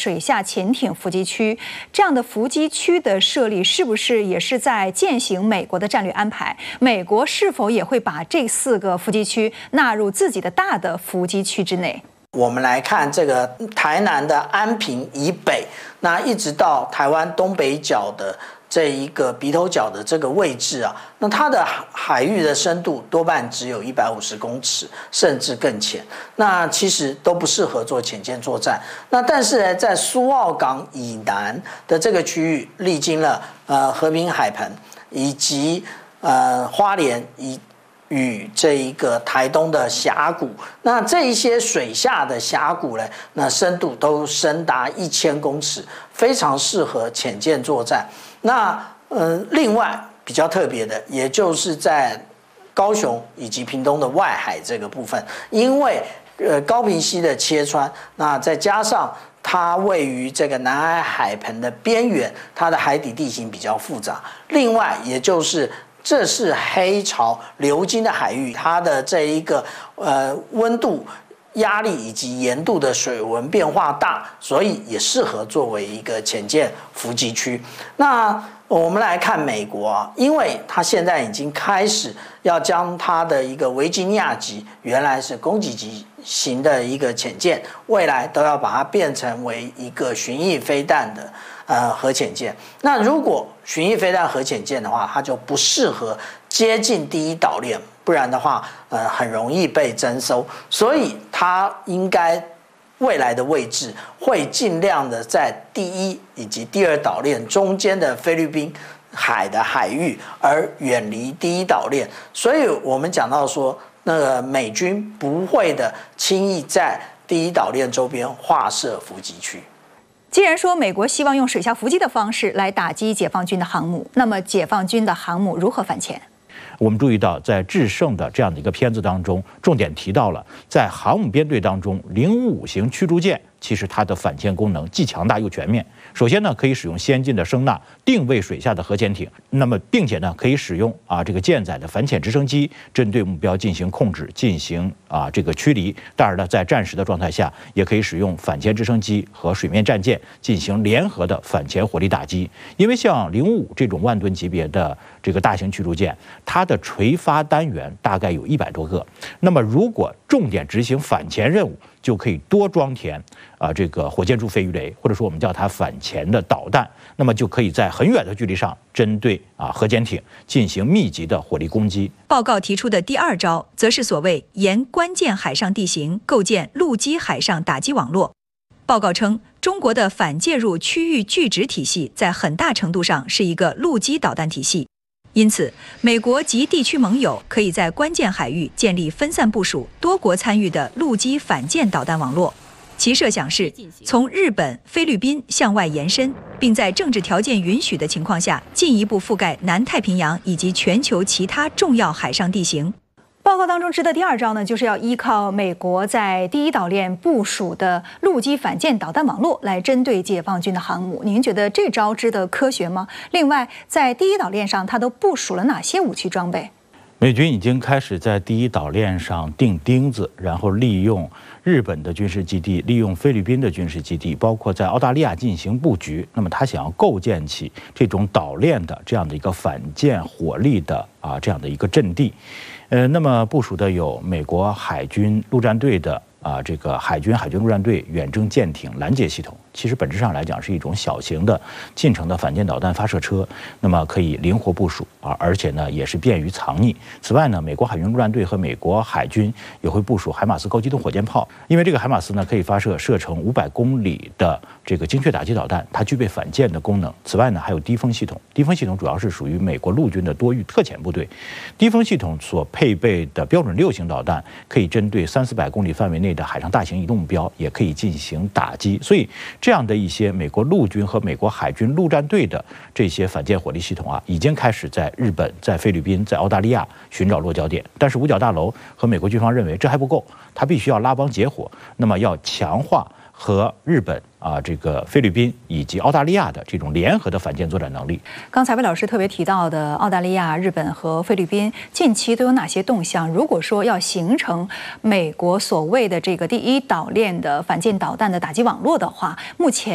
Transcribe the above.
水下潜艇伏击区。这样的伏击区的设立，是不是也是在践行美国的战略安排？美国是否也会把这4个伏击区纳入自己的大的伏击区之内？ 我们来看这个台南的安平以北，那一直到台湾东北角的这一个鼻头角的这个位置啊，那它的海域的深度多半只有150公尺，甚至更浅。那其实都不适合做潜舰作战。那但是呢，在苏澳港以南的这个区域，历经了和平海盆以及花莲与这一个台东的峡谷，那这一些水下的峡谷呢，那深度都深达1000公尺，非常适合潜舰作战。那另外比较特别的，也就是在高雄以及屏东的外海这个部分，因为高屏溪的切穿，那再加上它位于这个南海海盆的边缘，它的海底地形比较复杂。另外，也就是这是黑潮流经的海域，它的这一个温度、压力以及盐度的水文变化大，所以也适合作为一个潜舰伏击区。那我们来看美国啊，因为它现在已经开始要将它的一个维吉尼亚级，原来是攻击级型的一个潜舰，未来都要把它变成为一个巡弋飞弹的核潜舰。那如果巡弋飞弹核潜舰的话，它就不适合接近第一岛链，不然的话，很容易被征收。所以它应该未来的位置会尽量的在第1以及第2岛链中间的菲律宾海的海域，而远离第1岛链。所以我们讲到说，那个美军不会的轻易在第1岛链周边划设伏击区。 既然说美国希望用水下伏击的方式来打击解放军的航母，那么解放军的航母如何反潜？ 我们注意到，在制胜的这样的一个片子当中，重点提到了在航母编队当中，055型驱逐舰其实它的反潜功能既强大又全面。首先呢，可以使用先进的声纳定位水下的核潜艇，那么并且呢，可以使用这个舰载的反潜直升机针对目标进行控制，进行这个驱离。当然了，在战时的状态下，也可以使用反潜直升机和水面战舰进行联合的反潜火力打击。因为像055这种万吨级别的这个大型驱逐舰，它的垂发单元大概有100多个。那么如果重点执行反潜任务，就可以多装填这个火箭柱飞鱼雷，或者说我们叫它反潜的导弹，那么就可以在很远的距离上针对核潜艇进行密集的火力攻击。 报告提出的第2招，则是所谓沿关键海上地形构建陆基海上打击网络。报告称，中国的反介入区域拒止体系在很大程度上是一个陆基导弹体系。因此，美国及地区盟友可以在关键海域建立分散部署、多国参与的陆基反舰导弹网络。其设想是从日本、菲律宾向外延伸，并在政治条件允许的情况下，进一步覆盖南太平洋以及全球其他重要海上地形。 报告当中指的第2招呢，就是要依靠美国在第1岛链部署的陆基反舰导弹网络来针对解放军的航母。您觉得这招支的科学吗？另外，在第1岛链上，它都部署了哪些武器装备？ 美军已经开始在第1岛链上钉钉子，然后利用日本的军事基地，利用菲律宾的军事基地，包括在澳大利亚进行布局。那么他想要构建起这种岛链的这样的一个反舰火力的这样的一个阵地。那么部署的有美国海军陆战队的这个海军陆战队远征舰艇拦截系统，其实本质上来讲是一种小型的近程的反舰导弹发射车，那么可以灵活部署而且呢也是便于藏匿。此外呢，美国海军陆战队和美国海军也会部署海马斯高机动火箭炮，因为这个海马斯呢可以发射射程500公里的这个精确打击导弹，它具备反舰的功能。此外呢，还有低风系统，低风系统主要是属于美国陆军的多域特遣部队。低风系统所配备的标准6型导弹，可以针对300-400公里范围内的海上大型移动目标也可以进行打击。所以这样的一些美国陆军和美国海军陆战队的这些反舰火力系统已经开始在日本、在菲律宾、在澳大利亚寻找落脚点。但是五角大楼和美国军方认为这还不够，它必须要拉帮结伙，那么要强化和日本这个菲律宾以及澳大利亚的这种联合的反舰作战能力。 刚才魏老师特别提到的澳大利亚、日本和菲律宾近期都有哪些动向？如果说要形成美国所谓的这个第1岛链的反舰导弹的打击网络的话，目前